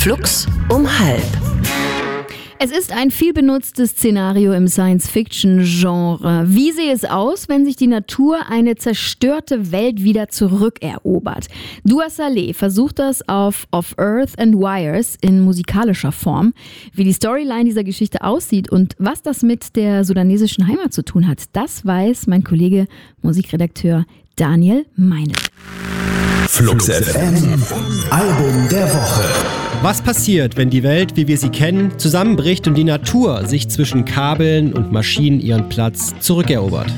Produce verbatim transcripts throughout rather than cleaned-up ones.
Flux um halb. Es ist ein viel benutztes Szenario im Science-Fiction-Genre. Wie sähe es aus, wenn sich die Natur eine zerstörte Welt wieder zurückerobert? Dua Saleh versucht das auf Of Earth and Wires in musikalischer Form. Wie die Storyline dieser Geschichte aussieht und was das mit der sudanesischen Heimat zu tun hat, das weiß mein Kollege, Musikredakteur Daniel Meinert. Flux F M, Album der Woche. Was passiert, wenn die Welt, wie wir sie kennen, zusammenbricht und die Natur sich zwischen Kabeln und Maschinen ihren Platz zurückerobert?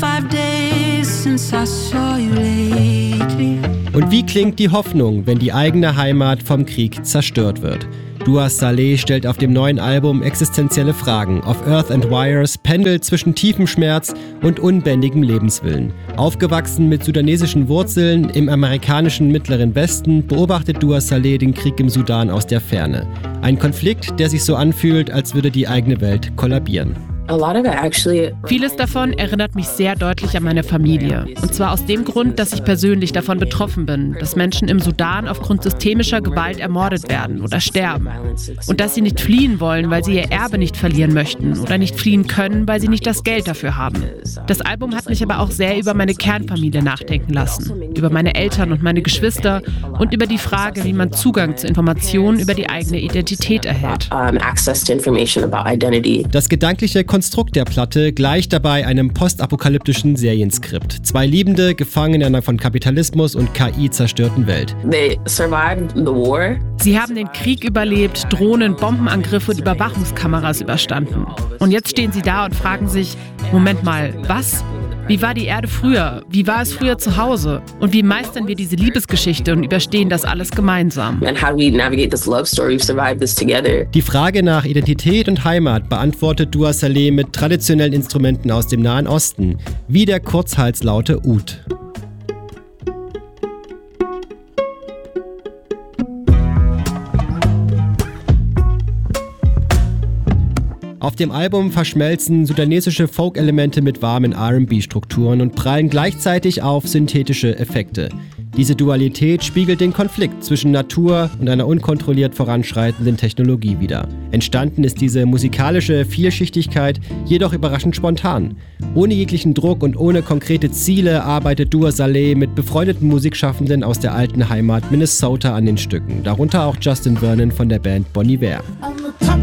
Und wie klingt die Hoffnung, wenn die eigene Heimat vom Krieg zerstört wird? Dua Saleh stellt auf dem neuen Album existenzielle Fragen. Of Earth and Wires pendelt zwischen tiefem Schmerz und unbändigem Lebenswillen. Aufgewachsen mit sudanesischen Wurzeln im amerikanischen Mittleren Westen, beobachtet Dua Saleh den Krieg im Sudan aus der Ferne. Ein Konflikt, der sich so anfühlt, als würde die eigene Welt kollabieren. Vieles davon erinnert mich sehr deutlich an meine Familie. Und zwar aus dem Grund, dass ich persönlich davon betroffen bin, dass Menschen im Sudan aufgrund systemischer Gewalt ermordet werden oder sterben. Und dass sie nicht fliehen wollen, weil sie ihr Erbe nicht verlieren möchten oder nicht fliehen können, weil sie nicht das Geld dafür haben. Das Album hat mich aber auch sehr über meine Kernfamilie nachdenken lassen, über meine Eltern und meine Geschwister und über die Frage, wie man Zugang zu Informationen über die eigene Identität erhält. Das gedankliche Konstrukt der Platte gleicht dabei einem postapokalyptischen Serienskript. Zwei Liebende, gefangen in einer von Kapitalismus und K I zerstörten Welt. Sie haben den Krieg überlebt, Drohnen, Bombenangriffe und Überwachungskameras überstanden. Und jetzt stehen sie da und fragen sich, Moment mal, was? Wie war die Erde früher? Wie war es früher zu Hause? Und wie meistern wir diese Liebesgeschichte und überstehen das alles gemeinsam? Die Frage nach Identität und Heimat beantwortet Dua Saleh mit traditionellen Instrumenten aus dem Nahen Osten, wie der Kurzhalslaute Oud. Auf dem Album verschmelzen sudanesische Folk-Elemente mit warmen R and B-Strukturen und prallen gleichzeitig auf synthetische Effekte. Diese Dualität spiegelt den Konflikt zwischen Natur und einer unkontrolliert voranschreitenden Technologie wider. Entstanden ist diese musikalische Vielschichtigkeit jedoch überraschend spontan. Ohne jeglichen Druck und ohne konkrete Ziele arbeitet Dua Saleh mit befreundeten Musikschaffenden aus der alten Heimat Minnesota an den Stücken, darunter auch Justin Vernon von der Band Bon Iver.